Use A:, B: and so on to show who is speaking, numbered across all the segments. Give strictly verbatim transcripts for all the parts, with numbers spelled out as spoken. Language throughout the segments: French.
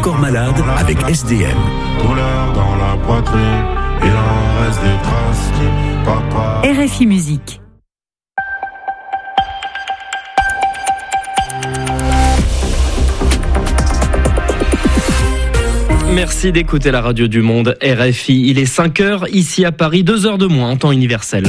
A: Encore malade avec S D M.
B: Douleur dans la poitrine, il en reste des traces. Papa.
C: R F I Musique.
D: Merci d'écouter la radio du monde R F I. Il est cinq heures, ici à Paris, deux heures de moins en temps universel.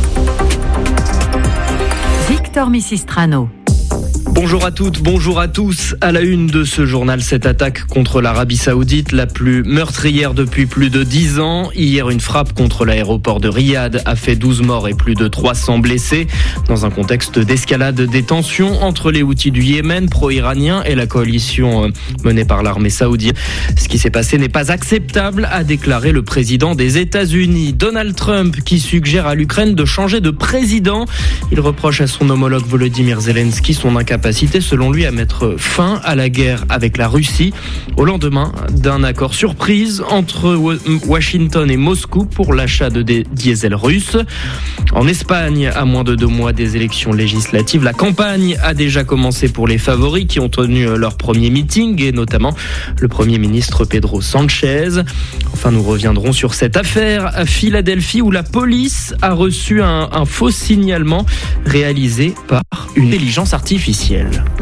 C: Victor Missistrano.
D: Bonjour à toutes, bonjour à tous. À la une de ce journal, cette attaque contre l'Arabie Saoudite, la plus meurtrière depuis plus de dix ans. Hier, une frappe contre l'aéroport de Riyad a fait douze morts et plus de trois cents blessés. Dans un contexte d'escalade des tensions entre les Houthis du Yémen, pro-iraniens, et la coalition menée par l'armée saoudienne. Ce qui s'est passé n'est pas acceptable, a déclaré le président des États-Unis, Donald Trump, qui suggère à l'Ukraine de changer de président. Il reproche à son homologue Volodymyr Zelensky son incapacité selon lui à mettre fin à la guerre avec la Russie au lendemain d'un accord surprise entre Washington et Moscou pour l'achat de des diesels russes. En Espagne, à moins de deux mois des élections législatives, la campagne a déjà commencé pour les favoris qui ont tenu leur premier meeting et notamment le Premier ministre Pedro Sánchez. Enfin, nous reviendrons sur cette affaire à Philadelphie où la police a reçu un, un faux signalement réalisé par une intelligence artificielle.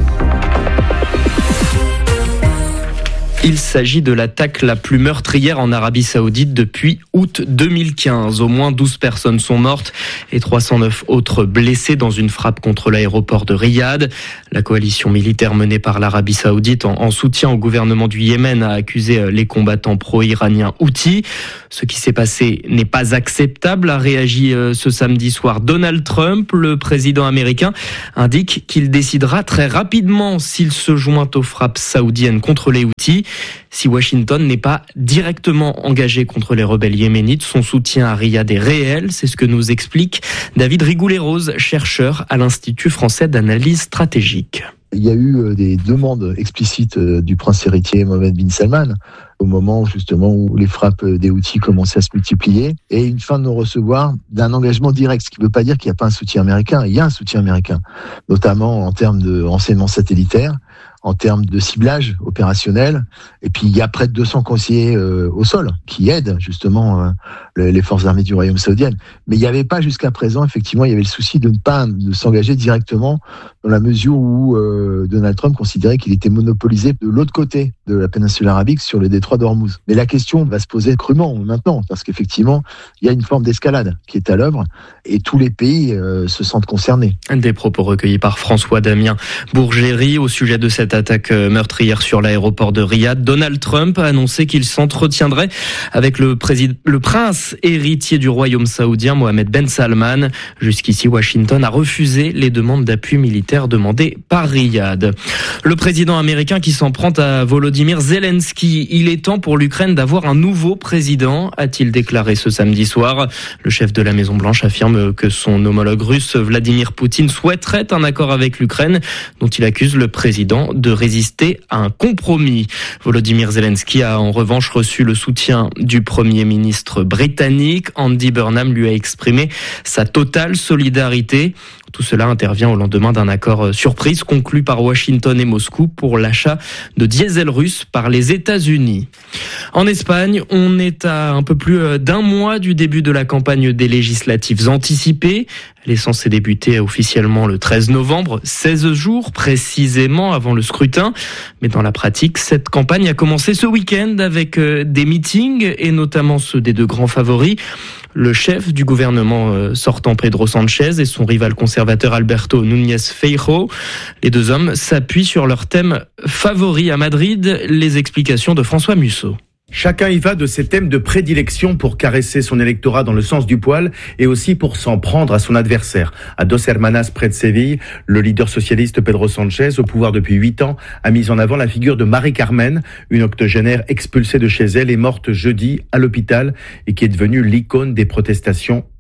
D: Il s'agit de l'attaque la plus meurtrière en Arabie Saoudite depuis août deux mille quinze. Au moins douze personnes sont mortes et trois cent neuf autres blessées dans une frappe contre l'aéroport de Riyad. La coalition militaire menée par l'Arabie Saoudite en, en soutien au gouvernement du Yémen a accusé les combattants pro-iraniens Houthis. Ce qui s'est passé n'est pas acceptable, a réagi ce samedi soir Donald Trump. Le président américain indique qu'il décidera très rapidement s'il se joint aux frappes saoudiennes contre les Houthis. Si Washington n'est pas directement engagé contre les rebelles yéménites, son soutien à Riyad est réel. C'est ce que nous explique David Rigoulet-Rose, chercheur à l'Institut français d'analyse stratégique.
E: Il y a eu des demandes explicites du prince héritier Mohammed bin Salman au moment justement où les frappes des Houthis commençaient à se multiplier et une fin de non-recevoir d'un engagement direct, ce qui ne veut pas dire qu'il n'y a pas un soutien américain. Il y a un soutien américain, notamment en termes de renseignements satellitaires, en termes de ciblage opérationnel. Et puis, il y a près de deux cents conseillers euh, au sol qui aident justement euh, les forces armées du Royaume saoudien. Mais il n'y avait pas jusqu'à présent, effectivement, il y avait le souci de ne pas de s'engager directement dans la mesure où euh, Donald Trump considérait qu'il était monopolisé de l'autre côté de la péninsule arabique sur le détroit d'Ormuz. Mais la question va se poser crûment maintenant, parce qu'effectivement, il y a une forme d'escalade qui est à l'œuvre et tous les pays euh, se sentent concernés.
D: Des propos recueillis par François-Damien Bourgéry au sujet de cette attaque meurtrière sur l'aéroport de Riyad. Donald Trump a annoncé qu'il s'entretiendrait avec le, président, le prince héritier du royaume saoudien, Mohammed Ben Salman. Jusqu'ici, Washington a refusé les demandes d'appui militaire demandées par Riyad. Le président américain qui s'en prend à Volodymyr Zelensky. Il est temps pour l'Ukraine d'avoir un nouveau président, a-t-il déclaré ce samedi soir. Le chef de la Maison-Blanche affirme que son homologue russe, Vladimir Poutine, souhaiterait un accord avec l'Ukraine, dont il accuse le président de résister à un compromis. Volodymyr Zelensky a en revanche reçu le soutien du Premier ministre britannique. Andy Burnham lui a exprimé sa totale solidarité. Tout cela intervient au lendemain d'un accord surprise conclu par Washington et Moscou pour l'achat de diesel russe par les États-Unis. En Espagne, on est à un peu plus d'un mois du début de la campagne des législatives anticipées. Elle est censée débuter officiellement le treize novembre, seize jours précisément avant le scrutin. Mais dans la pratique, cette campagne a commencé ce week-end avec des meetings et notamment ceux des deux grands favoris. Le chef du gouvernement sortant Pedro Sánchez et son rival conservateur Alberto Núñez Feijóo. Les deux hommes s'appuient sur leur thème favori à Madrid. Les explications de François Musso.
F: Chacun y va de ses thèmes de prédilection pour caresser son électorat dans le sens du poil et aussi pour s'en prendre à son adversaire. À Dos Hermanas, près de Séville, le leader socialiste Pedro Sánchez, au pouvoir depuis huit ans, a mis en avant la figure de Marie-Carmen, une octogénaire expulsée de chez elle et morte jeudi à l'hôpital et qui est devenue l'icône des protestations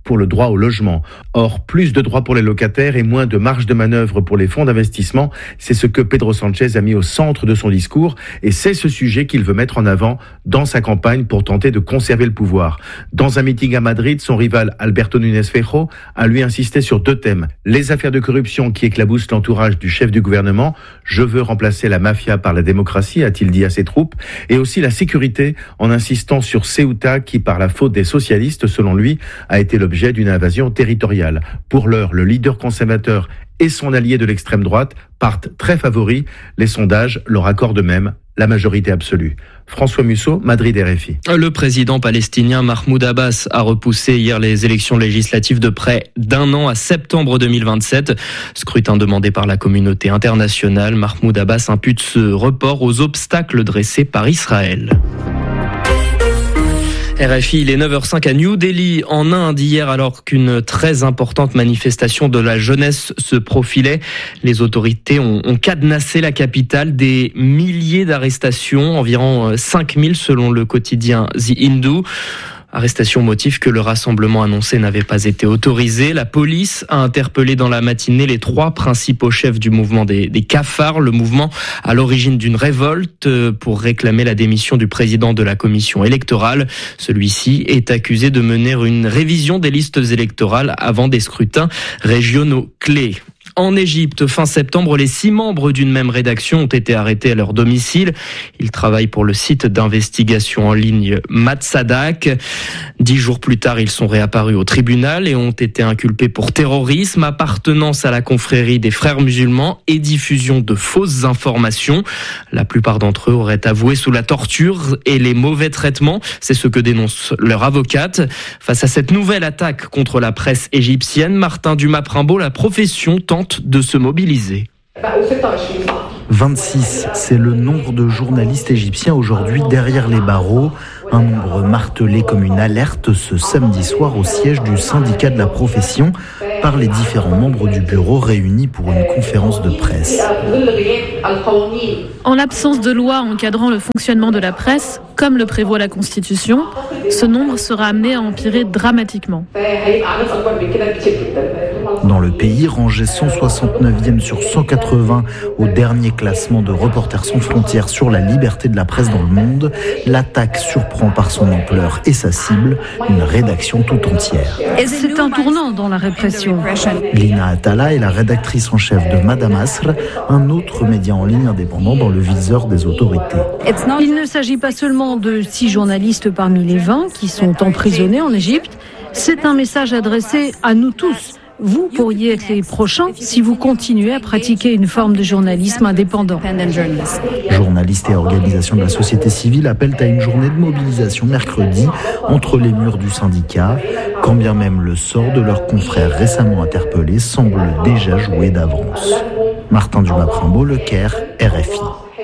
F: pour le droit au logement. Or, plus de droits pour les locataires et moins de marge de manœuvre pour les fonds d'investissement, c'est ce que Pedro Sanchez a mis au centre de son discours et c'est ce sujet qu'il veut mettre en avant dans sa campagne pour tenter de conserver le pouvoir. Dans un meeting à Madrid, son rival Alberto Núñez Feijóo a lui insisté sur deux thèmes. Les affaires de corruption qui éclaboussent l'entourage du chef du gouvernement. Je veux remplacer la mafia par la démocratie, a-t-il dit à ses troupes. Et aussi la sécurité en insistant sur Ceuta qui, par la faute des socialistes, selon lui, a été l'objet d'une invasion territoriale. Pour l'heure, le leader conservateur et son allié de l'extrême droite partent très favoris. Les sondages leur accordent même la majorité absolue. François Musso, Madrid, R F I.
D: Le président palestinien Mahmoud Abbas a repoussé hier les élections législatives de près d'un an à septembre deux mille vingt-sept. Scrutin demandé par la communauté internationale. Mahmoud Abbas impute ce report aux obstacles dressés par Israël. R F I, il est neuf heures cinq à New Delhi, en Inde, hier, alors qu'une très importante manifestation de la jeunesse se profilait. Les autorités ont, ont cadenassé la capitale, des milliers d'arrestations, environ cinq mille selon le quotidien The Hindu. Arrestation motif que le rassemblement annoncé n'avait pas été autorisé. La police a interpellé dans la matinée les trois principaux chefs du mouvement des, des cafards, le mouvement à l'origine d'une révolte pour réclamer la démission du président de la commission électorale. Celui-ci est accusé de mener une révision des listes électorales avant des scrutins régionaux clés. En Égypte, fin septembre, les six membres d'une même rédaction ont été arrêtés à leur domicile. Ils travaillent pour le site d'investigation en ligne Matsadak. Dix jours plus tard, ils sont réapparus au tribunal et ont été inculpés pour terrorisme, appartenance à la confrérie des frères musulmans et diffusion de fausses informations. La plupart d'entre eux auraient avoué sous la torture et les mauvais traitements. C'est ce que dénonce leur avocate. Face à cette nouvelle attaque contre la presse égyptienne, Martin Dumas-Primbaud, la profession tente de se mobiliser.
G: vingt-six, c'est le nombre de journalistes égyptiens aujourd'hui derrière les barreaux. Un nombre martelé comme une alerte ce samedi soir au siège du syndicat de la profession par les différents membres du bureau réunis pour une conférence de presse.
H: En l'absence de loi encadrant le fonctionnement de la presse, comme le prévoit la Constitution, ce nombre sera amené à empirer dramatiquement.
G: Dans le pays, rangé cent soixante-neuvième sur cent quatre-vingts au dernier classement de Reporters sans frontières sur la liberté de la presse dans le monde, l'attaque surprend par son ampleur et sa cible, une rédaction tout entière.
I: C'est un tournant dans la répression.
G: Lina Atala est la rédactrice en chef de Madame Asr, un autre média en ligne indépendant dans le viseur des autorités.
I: Il ne s'agit pas seulement de six journalistes parmi les vingt qui sont emprisonnés en Égypte, c'est un message adressé à nous tous. Vous pourriez être les prochains si vous continuez à pratiquer une forme de journalisme indépendant.
G: Journalistes et organisations de la société civile appellent à une journée de mobilisation mercredi entre les murs du syndicat, quand bien même le sort de leurs confrères récemment interpellés semble déjà joué d'avance. Martin Dumas-Primbaud, Le Caire, R F I.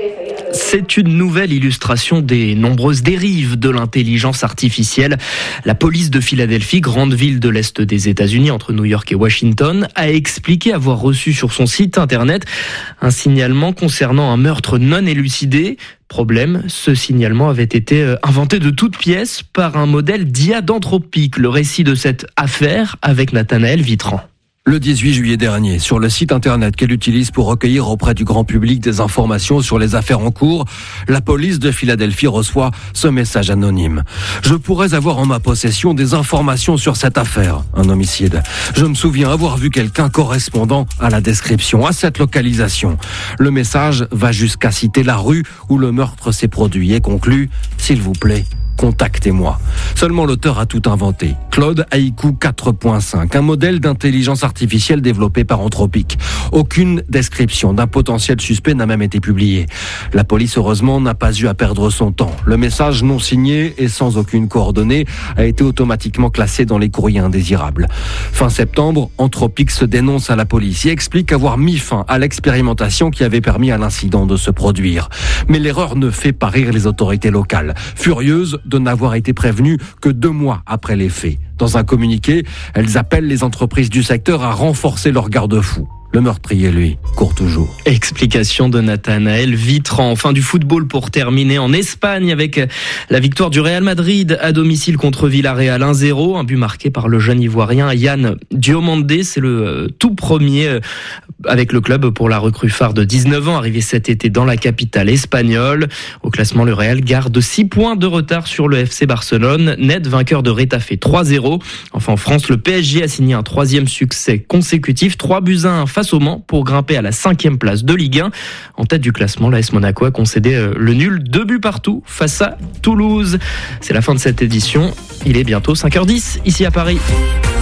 D: C'est une nouvelle illustration des nombreuses dérives de l'intelligence artificielle. La police de Philadelphie, grande ville de l'Est des États-Unis, entre New York et Washington, a expliqué avoir reçu sur son site internet un signalement concernant un meurtre non élucidé. Problème, ce signalement avait été inventé de toutes pièces par un modèle d'I A d'Anthropic. Le récit de cette affaire avec Nathanaël Vitran.
J: Le dix-huit juillet dernier, sur le site internet qu'elle utilise pour recueillir auprès du grand public des informations sur les affaires en cours, la police de Philadelphie reçoit ce message anonyme. Je pourrais avoir en ma possession des informations sur cette affaire, un homicide. Je me souviens avoir vu quelqu'un correspondant à la description, à cette localisation. Le message va jusqu'à citer la rue où le meurtre s'est produit et conclut, s'il vous plaît, contactez-moi. Seulement l'auteur a tout inventé. Claude Haïku quatre point cinq, un modèle d'intelligence artificielle développé par Anthropic. Aucune description d'un potentiel suspect n'a même été publiée. La police, heureusement, n'a pas eu à perdre son temps. Le message non signé et sans aucune coordonnée a été automatiquement classé dans les courriers indésirables. Fin septembre, Anthropic se dénonce à la police et explique avoir mis fin à l'expérimentation qui avait permis à l'incident de se produire. Mais l'erreur ne fait pas rire les autorités locales, furieuses de n'avoir été prévenues que deux mois après les faits. Dans un communiqué, elles appellent les entreprises du secteur à renforcer leurs garde-fous. Le meurtrier, lui, court toujours.
D: Explication de Nathanaël Vitran. Enfin du football pour terminer en Espagne avec la victoire du Real Madrid à domicile contre Villarreal un zéro. Un but marqué par le jeune Ivoirien Yann Diomandé. C'est le tout premier avec le club pour la recrue phare de dix-neuf ans, arrivé cet été dans la capitale espagnole. Au classement, le Real garde six points de retard sur le F C Barcelone, net vainqueur de Retafe trois zéro. Enfin en France, le P S G a signé un troisième succès consécutif, trois buts à un face au Mans pour grimper à la cinquième place de Ligue un. En tête du classement, l'A S Monaco a concédé le nul, deux buts partout face à Toulouse. C'est la fin de cette édition. Il est bientôt cinq heures dix ici à Paris.